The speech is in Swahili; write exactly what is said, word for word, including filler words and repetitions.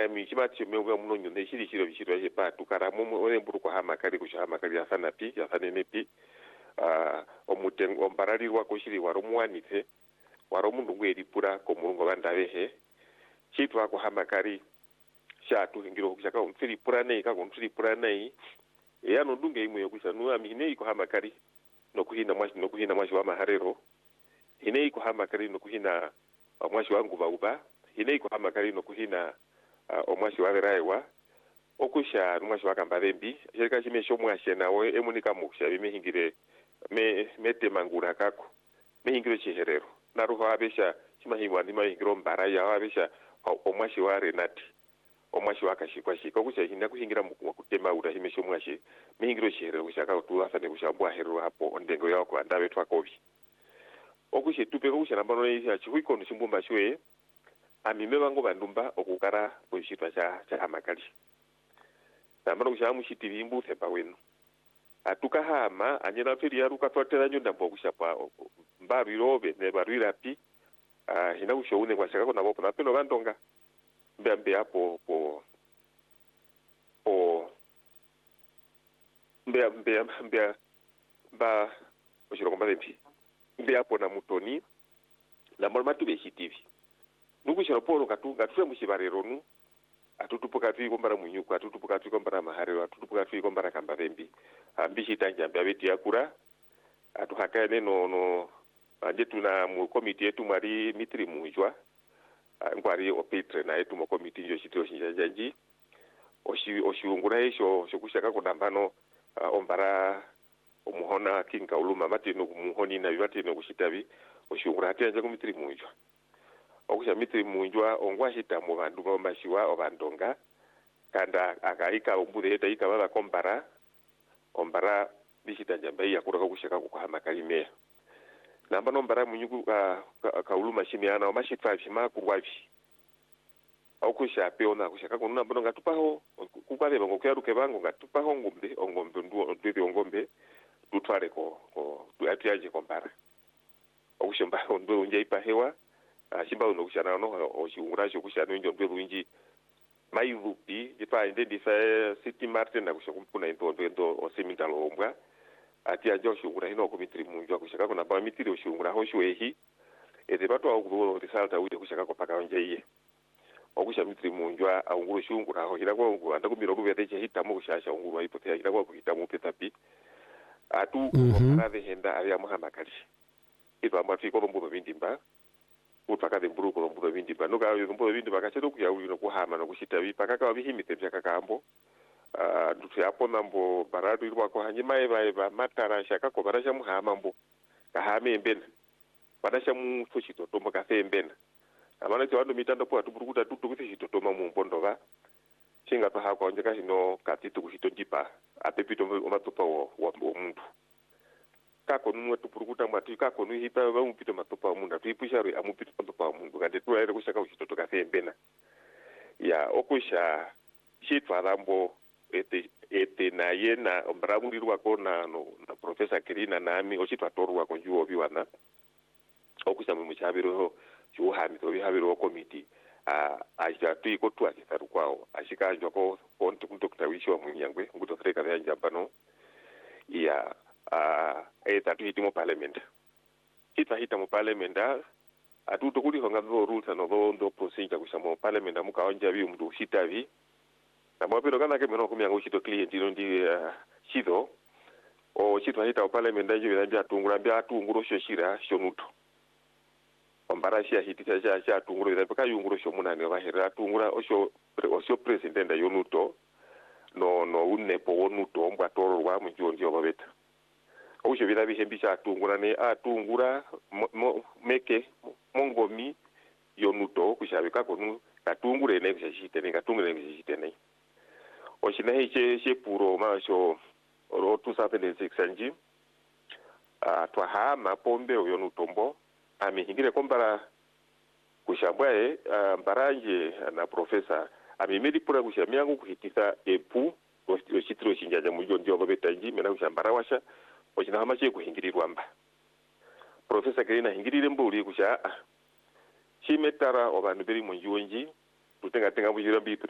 mi chimati mewa muno nyone shiri shiro bishiro je pa tukara mu ole mburu ko hama kali ku hama kali afana pi afane nepi ah omutengo ombarali wa ko shiri waro muanite waro mundu ngwedi pura ko mulungo bandabehe chitwa ko hama kali sha tu ngiro kushaka umfiri pura nei ka ko umfiri pura nei ya no dunge imwe yokusha nu amine ko hama kali no kuhina mwashi no kuhina mwashi wa maharero ine ko hama kali no kuhina mwashi wangu bauba ine ko hama kali no kuhina Uh, omwashi wa raiwa okusha omwashi wa kambarembi jereka chimesho mwashe nawe emunika mukusha bimehingire me mete mangura kako mehingire chiherero naruho abesha chimahingwa ndima hingiro mbara ya abesha omwashi wa renati omwashi wa kashikwa shika okusha hinda kuhingira mu kutema ura chimesho mwashe mehingire chiherero kushaka utuwa sane kushambwa herero hapo ondengo yako andabe twakobi okushe tupe okusha nambano ya chikuiko nchimbumba shwe amime bango bandumba okukara kushitwa cha cha hamakali namano kusha mushiti bimbu sepa wenu atuka hama anyena feri yaruka twatera nyunda mbo kushapa mbaru irobe ne baru irapi ah hina ushoune kwa shaka kona bopo napelo bandonga mbe mbe hapo po po mbe mbe mbe ba oshiro komba lempi mbe hapo na mutoni na molmatu be shitivi nukushira polo katunga tufe mushibarero nu atutupuka twi kombara munyuko atutupuka twi kombara maharero atutupuka twi kombara kambarembi ambishi tanja mbabeti yakura atuhakaya neno no anje tuna mu committee yetu mari mitri munjwa ngwari opetre na yetu mu committee njo shitiro shinjanji oshi oshiungura esho shokushaka kudambano uh, ombara omuhona kinga uluma matino kumuhoni na bibatino kushitabi oshiungura hatya ku mitri munjwa okusha mitri munjwa ongwa hita mu bandu bamashiwa obandonga kanda akaika ombude eta ika baba kombara ombara bishita njambe ya kuraka kushaka ku hama kalime namba nombara munyugu ka, ka, ka uluma shimiana omashitwa bishima kurwabi okusha peona kushaka ku namba nonga tupaho kukwale bango kyaruke bango ngatupaho ngombe ongombe ndu ndwe ongombe tutware ko ko atiaje kombara okushamba ndo unje ipa hewa ashimba uno kushana no oshungurasho kushana njo ndwe runji maivupi ipa inde difa city martin na kushakumpuna into ndo osimintalo ombwa ati ajo shungura hino ko mitri munjwa kushaka kuna ba mitri oshungura ho shwehi ete bato akubo risalta wide kushaka ko paka onjeye okusha mitri munjwa aunguru shungura ho hira ko ngo andako miro kubete che hitamo kushasha unguru ipote hira ko hitamo petapi atu okarave henda ari amuhamba kali ito ambafi ko bombo bindimba utaka de buruko bombo bindimba nuka yo bombo bindimba kachedo kuya uno kuhama no kushita bi paka ka bihimite byaka kambo ah dutu yapo nambo baradu irwa ko hanyima eba eba matara shaka ko barasha muhama mbo kahame mbena barasha mu fushito tombo ka fembena amana cyo ando mitando po atuburukuta tutu kushito toma mu mbondo ba chinga pa hako onjeka hino katitu kushito jipa apepito omatopa wo wo mundu kako nuwe tupurukuta matu kako nu hipa ba mupito matopa mundu tuipusha amupito matopa mundu kande tuwaere kushaka kushito toka fembena ya okusha shitwa lambo ete ete na yena ombramurirwa kona no na professor Kirina nami oshitwa torwa konjuo biwana okusha mu chabiro cyo hamito bihabiro committee a aja tuiko twa kisaru kwao ashikanjwa ko kontu Doctor Wisho munyangwe nguto freka ya njambano ya a eta tuiti mu parliament ita hita mu parliament atuto kuli honga do rules no do ndo procedure kusamo parliament mukaonja bi mdu shitavi na mwapiro kana ke meno kumya ngushito client ino ndi uh, shido o chitwa hita parliament ndio ndio atungura mbya atunguro shoshira shonuto ombara shia hitika sha sha atunguro ida paka yunguro shomunani bahera atungura osho osho president yonuto no no unepo wonuto ombwa torwa munjo ndio babeta osho bira bihembisha atungura ne atungura mo, meke mongomi yonuto kushabika konu katungure ne kushite ne katungure ne kushite ne oshina hiche she puro masho ro two thousand six anji a twa ha mapombe oyo nutombo amihingire kombara kushambwae mbaranje na professor amimedi pura kushamyangu kuhitisa epu oshitiro shinjaja mujo ndio babetanji mena kushambara washa oshina hamache kuhingirirwa mba professor Kirina hingirire mbuli kusha chimetara obantu beri munjonji tutenga tenga bujira bitu